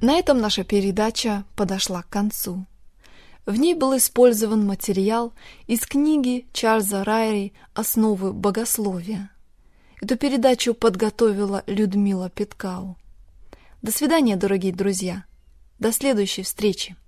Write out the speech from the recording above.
На этом наша передача подошла к концу. В ней был использован материал из книги Чарльза Райри «Основы богословия». Эту передачу подготовила Людмила Петкау. До свидания, дорогие друзья. До следующей встречи.